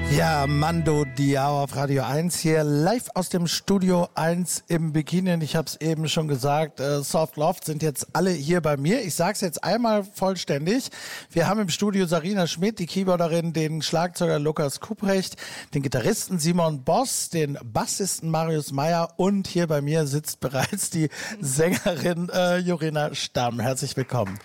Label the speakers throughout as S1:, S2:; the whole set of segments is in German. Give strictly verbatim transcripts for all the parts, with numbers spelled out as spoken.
S1: Ja, Mando Diao auf Radio eins hier, live aus dem Studio eins im Bikini. Und ich habe es eben schon gesagt, äh, Soft Loft sind jetzt alle hier bei mir. Ich sage es jetzt einmal vollständig. Wir haben im Studio Sarina Schmidt, die Keyboarderin, den Schlagzeuger Lukas Kuprecht, den Gitarristen Simon Boss, den Bassisten Marius Meyer und hier bei mir sitzt bereits die Sängerin äh, Jorina Stamm. Herzlich willkommen.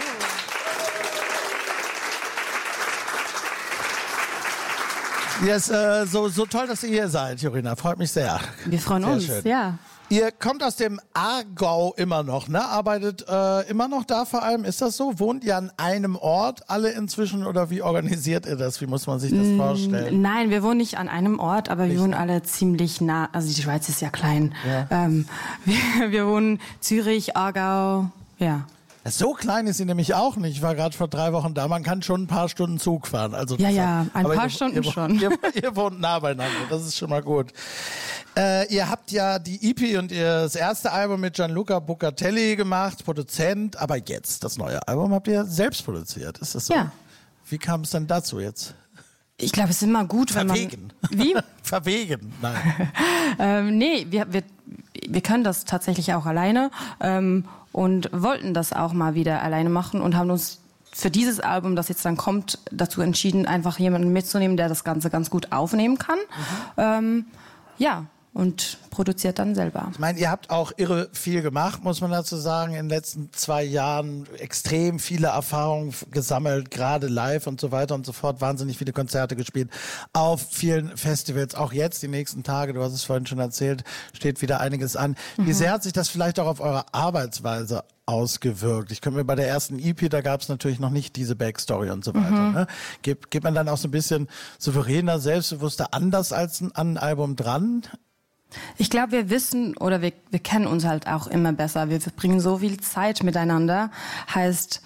S1: Ja, yes, äh, so, so toll, dass ihr hier seid, Jorina. Freut mich sehr.
S2: Wir freuen
S1: sehr
S2: uns,
S1: schön.
S2: ja.
S1: Ihr kommt aus dem Aargau immer noch, ne? Arbeitet äh, immer noch da vor allem. Ist das so? Wohnt ihr an einem Ort alle inzwischen oder wie organisiert ihr das? Wie muss man sich das vorstellen?
S2: Nein, wir wohnen nicht an einem Ort, aber wir wohnen alle ziemlich nah. Also die Schweiz ist ja klein.
S1: Ja.
S2: Ähm, wir, wir wohnen Zürich, Aargau, ja.
S1: So klein ist sie nämlich auch nicht. Ich war gerade vor drei Wochen da. Man kann schon ein paar Stunden Zug fahren. Also
S2: Ja,
S1: das-
S2: ja, ein
S1: aber
S2: paar
S1: ihr,
S2: Stunden
S1: ihr,
S2: schon.
S1: Ihr, ihr wohnt nah beieinander. Das ist schon mal gut. Äh, ihr habt ja die E P und ihr das erste Album mit Gianluca Bucatelli gemacht, Produzent. Aber jetzt, das neue Album habt ihr selbst produziert. Ist das so?
S2: Ja.
S1: Wie kam es denn dazu jetzt?
S2: Ich glaube, es ist immer gut, wenn man...
S1: Verwegen.
S2: Wie?
S1: Verwegen, nein.
S2: ähm, nee, wir, wir, wir können das tatsächlich auch alleine ähm, und wollten das auch mal wieder alleine machen und haben uns für dieses Album, das jetzt dann kommt, dazu entschieden, einfach jemanden mitzunehmen, der das Ganze ganz gut aufnehmen kann. Mhm. Ähm, ja, und produziert dann selber.
S1: Ich meine, ihr habt auch irre viel gemacht, muss man dazu sagen, in den letzten zwei Jahren extrem viele Erfahrungen f- gesammelt, gerade live und so weiter und so fort, wahnsinnig viele Konzerte gespielt, auf vielen Festivals, auch jetzt, die nächsten Tage, du hast es vorhin schon erzählt, steht wieder einiges an. Wie sehr hat sich das vielleicht auch auf eure Arbeitsweise ausgewirkt? Ich könnte mir bei der ersten E P, da gab es natürlich noch nicht diese Backstory und so weiter.
S2: Mhm.
S1: Ne? Geht, geht man dann auch so ein bisschen souveräner, selbstbewusster, anders als ein, an ein Album dran?
S2: Ich glaube, wir wissen oder wir, wir kennen uns halt auch immer besser. Wir verbringen so viel Zeit miteinander. Heißt,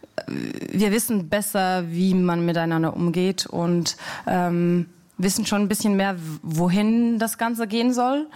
S2: wir wissen besser, wie man miteinander umgeht und ähm, wissen schon ein bisschen mehr, wohin das Ganze gehen soll.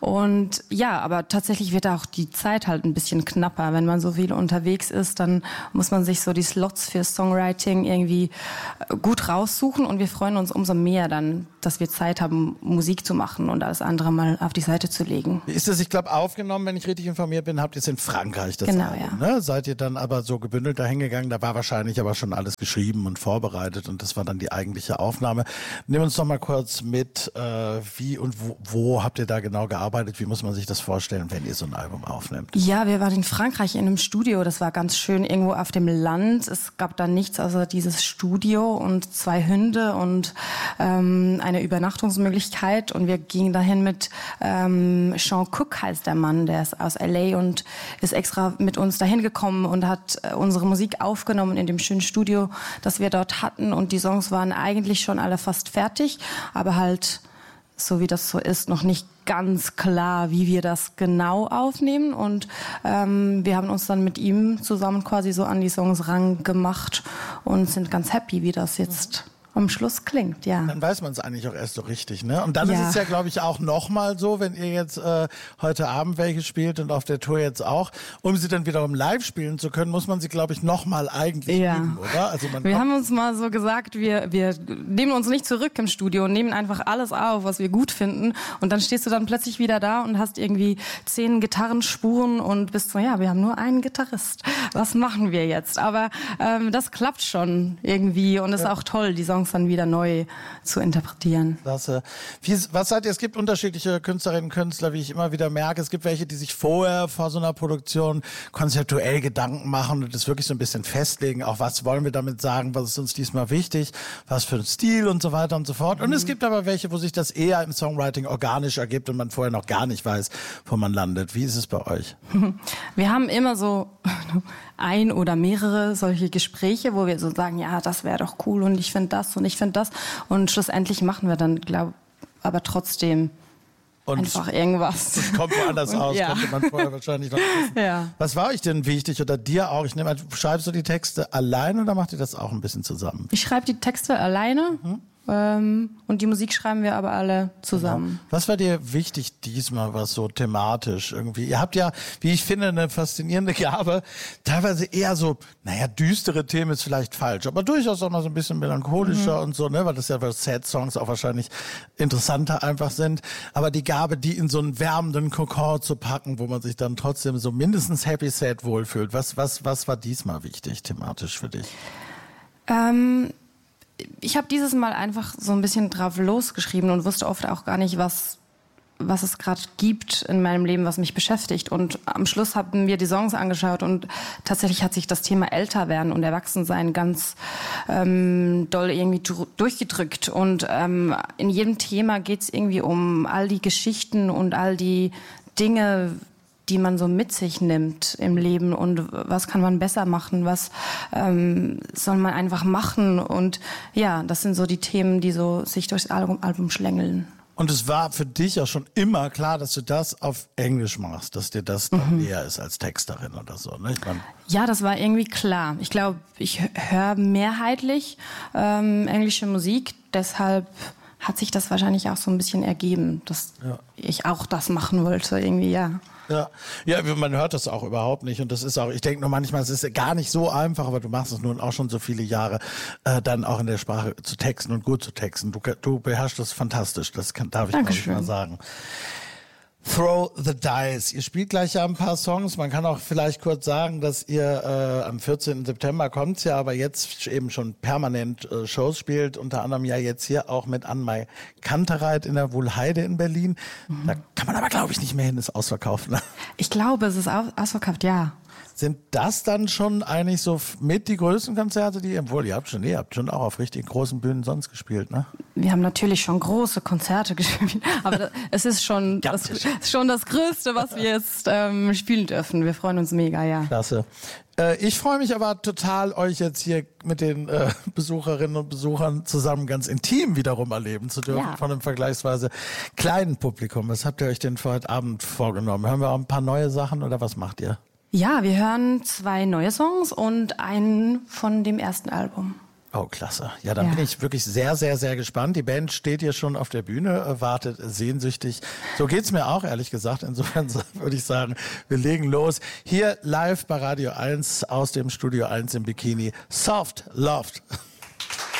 S2: Und ja, aber tatsächlich wird auch die Zeit halt ein bisschen knapper. Wenn man so viel unterwegs ist, dann muss man sich so die Slots für Songwriting irgendwie gut raussuchen. Und wir freuen uns umso mehr dann, dass wir Zeit haben, Musik zu machen und alles andere mal auf die Seite zu legen.
S1: Wie ist das, ich glaube, aufgenommen, wenn ich richtig informiert bin, habt ihr es in Frankreich, das
S2: Genau,
S1: Album,
S2: ja.
S1: ne? Seid ihr dann aber so gebündelt dahin gegangen, da war wahrscheinlich aber schon alles geschrieben und vorbereitet und das war dann die eigentliche Aufnahme. Nimm uns doch mal kurz mit, äh, wie und wo, wo habt ihr da genau gearbeitet, wie muss man sich das vorstellen, wenn ihr so ein Album aufnimmt?
S2: Ja, wir waren in Frankreich in einem Studio, das war ganz schön, irgendwo auf dem Land. Es gab da nichts außer dieses Studio und zwei Hunde und ähm, eine Übernachtungsmöglichkeit. Und wir gingen dahin mit ähm, Sean Cook, heißt der Mann, der ist aus L A und ist extra mit uns dahin gekommen und hat äh, unsere Musik aufgenommen in dem schönen Studio, das wir dort hatten. Und die Songs waren eigentlich schon alle fast fertig, aber halt, so wie das so ist, noch nicht ganz klar, wie wir das genau aufnehmen. Und ähm, wir haben uns dann mit ihm zusammen quasi so an die Songs rangemacht und sind ganz happy, wie das jetzt am Schluss klingt, ja.
S1: Dann weiß man es eigentlich auch erst so richtig, ne? Und dann
S2: Ja.
S1: ist es ja, glaube ich, auch nochmal so, wenn ihr jetzt äh, heute Abend welche spielt und auf der Tour jetzt auch, um sie dann wiederum live spielen zu können, muss man sie, glaube ich, nochmal eigentlich
S2: Ja.
S1: üben, oder? Also man
S2: Wir
S1: kommt-
S2: haben uns mal so gesagt, wir, wir nehmen uns nicht zurück im Studio und nehmen einfach alles auf, was wir gut finden. Und dann stehst du dann plötzlich wieder da und hast irgendwie zehn Gitarrenspuren und bist so, ja, wir haben nur einen Gitarrist. Was machen wir jetzt? Aber ähm, das klappt schon irgendwie und ist auch toll, die Songs dann wieder neu zu interpretieren.
S1: Das, äh, wie, was seid ihr? Es gibt unterschiedliche Künstlerinnen und Künstler, wie ich immer wieder merke. Es gibt welche, die sich vorher vor so einer Produktion konzeptuell Gedanken machen und das wirklich so ein bisschen festlegen. Auch was wollen wir damit sagen? Was ist uns diesmal wichtig? Was für ein Stil und so weiter und so fort. Und es gibt aber welche, wo sich das eher im Songwriting organisch ergibt und man vorher noch gar nicht weiß, wo man landet. Wie ist es bei euch?
S2: Wir haben immer so ein oder mehrere solche Gespräche, wo wir so sagen, ja, das wäre doch cool und ich finde das und ich finde das. Und schlussendlich machen wir dann, glaube aber trotzdem
S1: Und
S2: einfach irgendwas.
S1: es kommt woanders aus,
S2: Ja.
S1: konnte man vorher wahrscheinlich noch nicht wissen.
S2: Ja.
S1: Was war euch denn wichtig oder dir auch? Ich nehme an, schreibst du die Texte allein oder macht ihr das auch ein bisschen zusammen?
S2: Ich schreibe die Texte alleine.
S1: Mhm.
S2: Ähm, und die Musik schreiben wir aber alle zusammen.
S1: Was war dir wichtig diesmal, was so thematisch irgendwie? Ihr habt ja, wie ich finde, eine faszinierende Gabe. Teilweise eher so, naja, düstere Themen ist vielleicht falsch, aber durchaus auch mal so ein bisschen melancholischer mhm. und so, ne, weil das ja bei Sad-Songs auch wahrscheinlich interessanter einfach sind. Aber die Gabe, die in so einen wärmenden Kokon zu packen, wo man sich dann trotzdem so mindestens happy, sad wohlfühlt. Was, was, was war diesmal wichtig thematisch für dich?
S2: Ähm, Ich habe dieses Mal einfach so ein bisschen drauf losgeschrieben und wusste oft auch gar nicht, was, was es gerade gibt in meinem Leben, was mich beschäftigt. Und am Schluss haben wir die Songs angeschaut und tatsächlich hat sich das Thema Älterwerden und Erwachsensein ganz ähm, doll irgendwie durchgedrückt. Und ähm, in jedem Thema geht es irgendwie um all die Geschichten und all die Dinge, die man so mit sich nimmt im Leben und was kann man besser machen, was ähm, soll man einfach machen und ja, das sind so die Themen, die so sich durchs Album, Album schlängeln.
S1: Und es war für dich auch schon immer klar, dass du das auf Englisch machst, dass dir das dann mhm. näher ist als Texterin oder so, ne? Ich mein
S2: ja, das war irgendwie klar. Ich glaube, ich höre mehrheitlich ähm, englische Musik, deshalb hat sich das wahrscheinlich auch so ein bisschen ergeben, dass ja. ich auch das machen wollte, irgendwie, ja.
S1: Ja. ja, man hört das auch überhaupt nicht und das ist auch, ich denke nur manchmal, es ist gar nicht so einfach, aber du machst es nun auch schon so viele Jahre, äh, dann auch in der Sprache zu texten und gut zu texten. Du, du beherrschst das fantastisch, das kann, darf ich Dankeschön. Mal sagen. Throw the Dice. Ihr spielt gleich ja ein paar Songs. Man kann auch vielleicht kurz sagen, dass ihr äh, am vierzehnten September kommt's ja, aber jetzt eben schon permanent äh, Shows spielt. Unter anderem ja jetzt hier auch mit Anmai Kantereit in der Wohlheide in Berlin. Mhm. Da kann man aber, glaube ich, nicht mehr hin, ist ausverkauft. Ne?
S2: Ich glaube, es ist ausverkauft, ja.
S1: Sind das dann schon eigentlich so mit die größten Konzerte, die ihr, obwohl ihr habt schon, ihr habt schon auch auf richtig großen Bühnen sonst gespielt, ne?
S2: Wir haben natürlich schon große Konzerte gespielt, aber es ist schon das, schon das Größte, was wir jetzt ähm, spielen dürfen. Wir freuen uns mega, ja.
S1: Klasse. Äh, ich freue mich aber total, euch jetzt hier mit den äh, Besucherinnen und Besuchern zusammen ganz intim wiederum erleben zu dürfen, ja. Von einem vergleichsweise kleinen Publikum. Was habt ihr euch denn für heute Abend vorgenommen? Hören wir auch ein paar neue Sachen oder was macht ihr?
S2: Ja, wir hören zwei neue Songs und einen von dem ersten Album.
S1: Oh, klasse. Ja, dann ja. bin ich wirklich sehr, sehr, sehr gespannt. Die Band steht hier schon auf der Bühne, wartet sehnsüchtig. So geht's mir auch, ehrlich gesagt. Insofern würde ich sagen, wir legen los. Hier live bei Radio eins aus dem Studio eins im Bikini. Soft Loved.